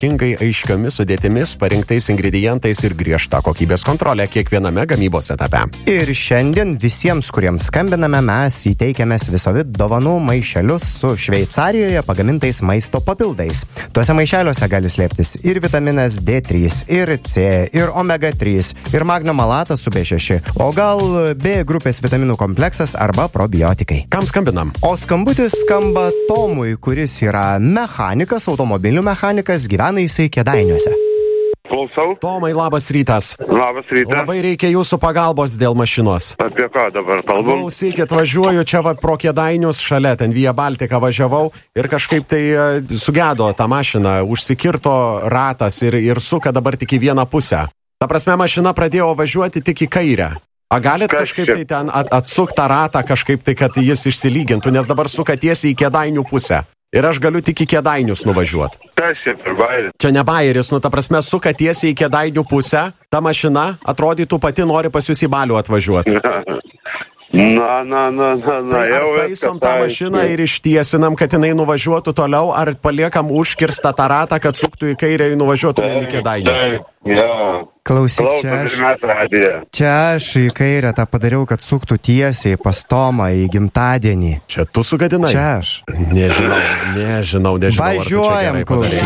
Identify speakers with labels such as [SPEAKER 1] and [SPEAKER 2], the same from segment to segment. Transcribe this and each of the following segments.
[SPEAKER 1] kingai aiškiomis sudėtimis, parinktais ingredientais ir griežta kokybės kontrolė kiekviename gamybos etape.
[SPEAKER 2] Ir šiandien visiems, kuriems skambiname, mes įteikiame Svisovit dovanų maišelius su Šveicarijoje pagamintais maisto papildais. Tuose maišeliuose gali slėptis ir vitaminas D3, ir C, ir omega 3, ir magnio malatas su B6, o gal B grupės vitaminų kompleksas arba probiotikai.
[SPEAKER 1] Kam skambinam?
[SPEAKER 2] O skambutis skamba Tomui, kuris yra mechanikas, automobilių mechanikas, gyvena jisai Kėdainiuose.
[SPEAKER 3] Klausau.
[SPEAKER 1] Tomai, labas rytas.
[SPEAKER 3] Labas rytas.
[SPEAKER 1] Labai reikia jūsų pagalbos dėl mašinos.
[SPEAKER 3] Apie ką dabar kalbam?
[SPEAKER 1] Klausykit, važiuoju čia pro Kėdainius šalia, ten Via Baltica važiavau ir kažkaip tai sugedo tą mašiną, užsikirto ratas ir suka dabar tik į vieną pusę. Ta prasme, mašina pradėjo važiuoti tik į kairę. A galit kažkaip tai ten atsukti tą ratą kažkaip tai, kad jis išsilygintų, nes dabar suka tiesiai į Kėdainių pusę. Ir aš galiu tik į Kėdainius nuvažiuoti.
[SPEAKER 3] Kas čia per bairis?
[SPEAKER 1] Čia ne bairis, ta prasme, suka tiesiai į Kėdainių pusę, ta mašina atrodytų pati nori pas jūs į Balių atvažiuoti. Tai ar taisom tą mašiną ir ištiesinam, kad jinai nuvažiuotų toliau, ar paliekam užkirstą tą ratą, kad suktų į kairę ir nuvažiuotumėm į Kėdainius?
[SPEAKER 2] Klausyk, čia aš į kairę tą padariau, kad suktų tiesiai pas Tomą į gimtadienį.
[SPEAKER 1] Čia tu sugadinai?
[SPEAKER 2] Čia aš.
[SPEAKER 1] Nežinau.
[SPEAKER 2] Važiuojam, klausyk.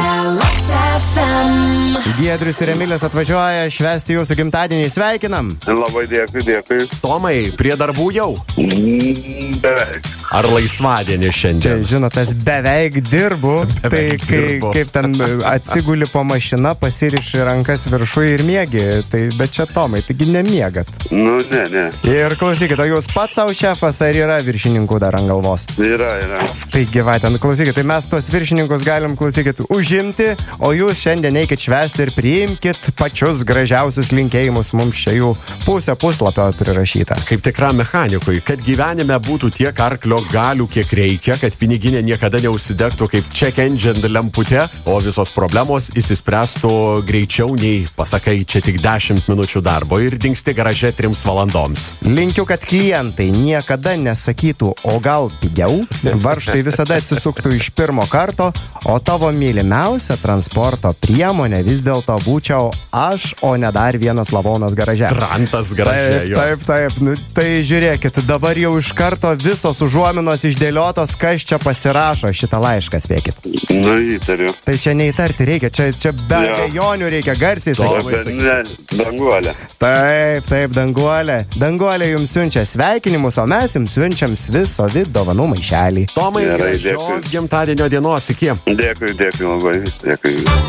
[SPEAKER 2] Giedrius ir Emilis atvažiuoja švęsti jūsų gimtadienį. Sveikinam.
[SPEAKER 3] Labai dėkui.
[SPEAKER 1] Tomai, prie darbų jau?
[SPEAKER 3] Beveik.
[SPEAKER 1] Ar laisvadienį šiandien?
[SPEAKER 2] Čia, žinot, tas beveik dirbu. Tai kaip ten atsiguli po mašiną, pasiriši rankas viršų ir miegi. Bet čia Tomai, taigi nemiegat.
[SPEAKER 3] Ne.
[SPEAKER 2] Ir klausykit, o jūs pats savo šefas, ar yra viršininkų dar ant galvos?
[SPEAKER 3] Yra.
[SPEAKER 2] Taigi, ten, klausykit, tai mes tuos viršininkus galim, klausykit, užimti, o jūs šiandien eikit švęsti ir priimkit pačius gražiausius linkėjimus, mums čia jų pusę puslapio prirašyta.
[SPEAKER 1] Kaip tikram mechanikui, kad gyvenime būtų tiek arklio galių, kiek reikia, kad piniginė niekada neužsidegtų kaip check engine lemputė, o visos problemos įsispręstų greičiau nei pasakai čia tik 10 minučių darbo ir dingsti garaže 3 valandoms.
[SPEAKER 2] Linkiu, kad klientai niekada nesakytų, o gal pigiau, varžtai visada atsisuktų iš pirmo karto, o tavo mylimiausia transporto priemonė vis dėlto būčiau aš, o ne dar vienas lavonas garaže.
[SPEAKER 1] Rantas garaže, jo.
[SPEAKER 2] Taip. Tai žiūrėkit, dabar jau iš karto visos užuominos išdėliotos, kas čia pasirašo šitą laišką, spėkit.
[SPEAKER 3] Įtariu.
[SPEAKER 2] Tai čia neįtarti reikia, čia be abejonių reikia garsiai sakyti.
[SPEAKER 3] Danguolė.
[SPEAKER 2] Taip, Danguolė. Danguolė jums siunčia sveikinimus, o mes jums siunčiam Svisovit dovanų maišelį.
[SPEAKER 1] Tomai, gražios gimtadienio dienos, iki.
[SPEAKER 3] Dėkui labai. Dėkui.